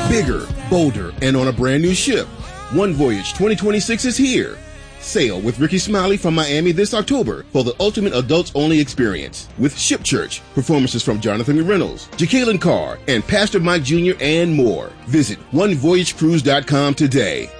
bigger, bolder, and on a brand new ship. One Voyage 2026 is here. Sail with Ricky Smiley from Miami this October for the ultimate adults-only experience with Ship Church, performances from Jonathan Reynolds, Jacqueline Carr, and Pastor Mike Jr. and more. Visit onevoyagecruise.com today.